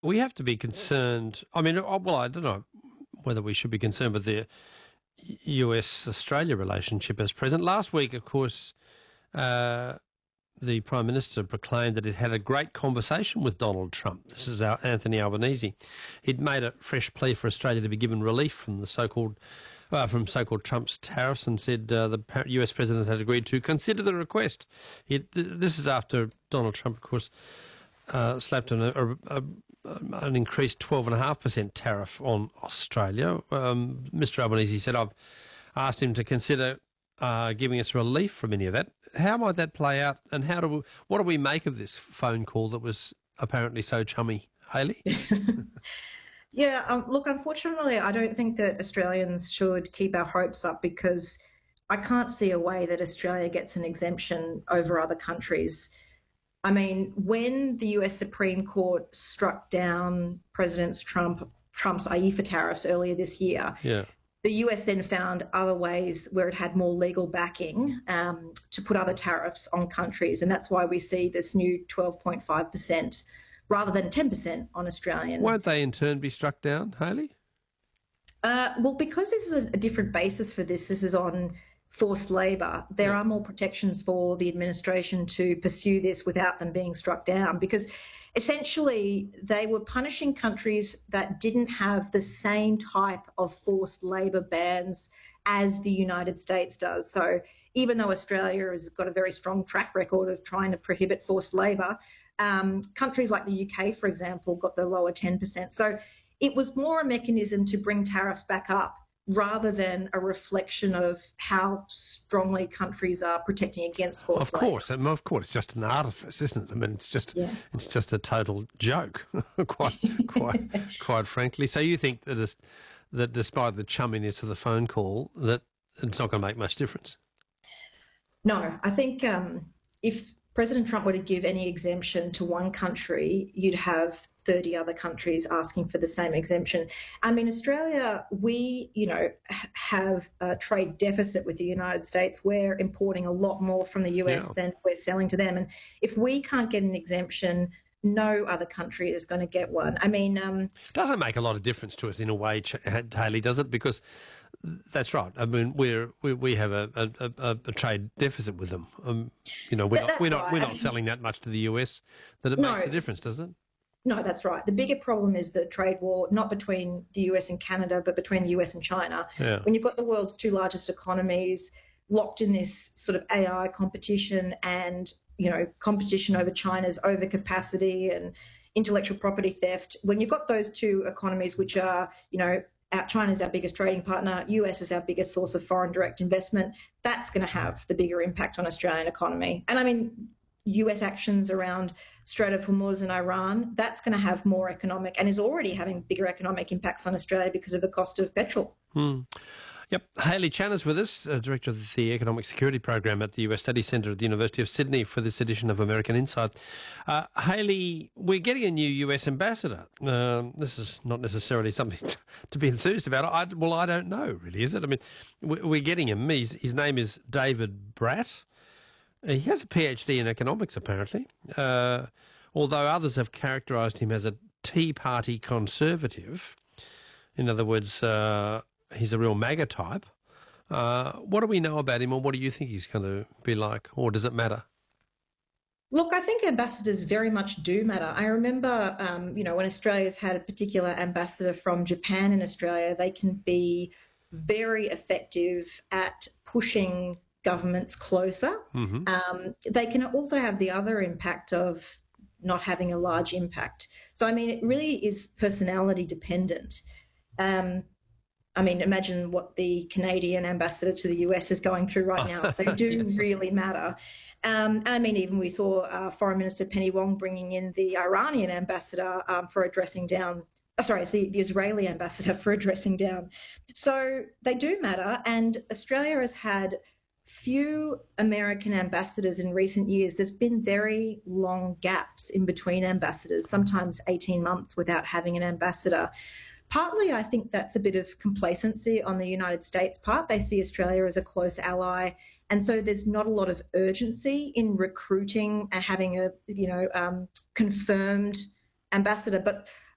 we have to be concerned. I mean, well, I don't know whether we should be concerned with the US-Australia relationship as present. Last week, of course, the Prime Minister proclaimed that it had a great conversation with Donald Trump. This is our Anthony Albanese. He'd made a fresh plea for Australia to be given relief from the so-called Trump's tariffs, and said the US President had agreed to consider the request. This is after Donald Trump, of course, slapped an increased 12.5% tariff on Australia. Mr. Albanese said, I've asked him to consider giving us relief from any of that. How might that play out, and what do we make of this phone call that was apparently so chummy, Hayley? Yeah, look, unfortunately, I don't think that Australians should keep our hopes up, because I can't see a way that Australia gets an exemption over other countries. I mean, when the US Supreme Court struck down President Trump's IEEPA tariffs earlier this year, the US then found other ways where it had more legal backing to put other tariffs on countries. And that's why we see this new 12.5% rather than 10% on Australian. Won't they in turn be struck down, Hayley? Well, because this is a different basis for this is on forced labour, there are more protections for the administration to pursue this without them being struck down, because essentially they were punishing countries that didn't have the same type of forced labour bans as the United States does. So even though Australia has got a very strong track record of trying to prohibit forced labour, countries like the UK, for example, got the lower 10%. So it was more a mechanism to bring tariffs back up rather than a reflection of how strongly countries are protecting against forced labour. Of course, it's just an artifice, isn't it? I mean, it's just a total joke, quite frankly. So you think that despite the chumminess of the phone call, that it's not going to make much difference? No, I think if President Trump were to give any exemption to one country, you'd have 30 other countries asking for the same exemption. I mean, Australia, we, have a trade deficit with the United States. We're importing a lot more from the US than we're selling to them. And if we can't get an exemption, no other country is going to get one. I mean, it doesn't make a lot of difference to us in a way, Hayley, does it? Because that's right. I mean, we have a trade deficit with them. We're not selling that much to the US that it makes a difference, does it? No, that's right. The bigger problem is the trade war, not between the US and Canada, but between the US and China. Yeah. When you've got the world's two largest economies locked in this sort of AI competition and, competition over China's overcapacity and intellectual property theft, when you've got those two economies, which are, China's our biggest trading partner, US is our biggest source of foreign direct investment, that's going to have the bigger impact on Australian economy. And I mean, US actions around Strait of Hormuz and Iran, that's going to have more economic and is already having bigger economic impacts on Australia because of the cost of petrol. Yep. Hayley Chan is with us, Director of the Economic Security Program at the US Study Centre at the University of Sydney, for this edition of American Insight. Hayley, we're getting a new US ambassador. This is not necessarily something to be enthused about. I don't know, really, is it? I mean, we're getting him. His name is David Bratt. He has a PhD in economics, apparently, although others have characterised him as a Tea Party conservative. In other words, he's a real MAGA type. What do we know about him, or what do you think he's going to be like, or does it matter? Look, I think ambassadors very much do matter. I remember, when Australia's had a particular ambassador from Japan in Australia, they can be very effective at pushing governments closer. Mm-hmm. They can also have the other impact of not having a large impact. So, I mean, it really is personality dependent. I mean, imagine what the Canadian ambassador to the US is going through right now. They do really matter. And I mean, even we saw Foreign Minister Penny Wong bringing in the Iranian ambassador for addressing down. It's the Israeli ambassador for addressing down. So they do matter. And Australia has had few American ambassadors in recent years. There's been very long gaps in between ambassadors, sometimes 18 months without having an ambassador. Partly, I think that's a bit of complacency on the United States' part. They see Australia as a close ally, and so there's not a lot of urgency in recruiting and having a confirmed ambassador. But